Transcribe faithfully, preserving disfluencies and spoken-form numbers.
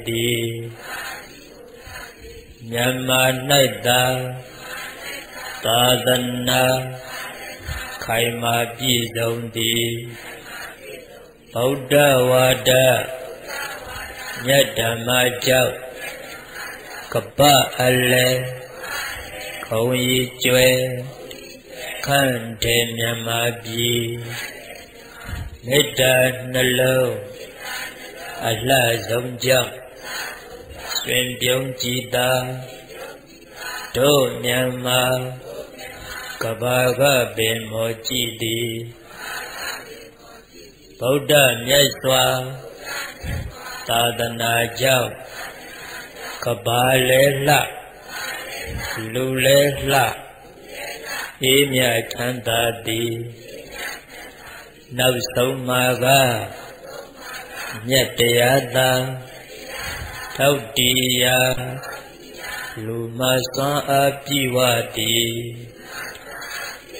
သည်မြန်မာ၌သာသာသနာခိုင်မာပြည့်စုံသည်ဗုဒ္ဓဝါဒမြတ်ဓမ္မကြောင့်ကပ္ပအလဲခုံရီကျွဲခန့်တယ်မြန်မာပြည်မေတ္တာနှလုံးအလှဆုံးကြောင့်တွင်ပြုံးကြည်သာတို့မြန်မာကဘာကပင်မောကြည်သည်ဗုဒ္ဓမြတ်စွာသာသနာကြောင့်ကဘာလဲလှလူလဲလှအေးမြချမ်းသာသည်နောက်ဆုံးမှာကမြတ်တရားသာထောက်တီရာလူမစွမ်းအားပြည့်ဝသည်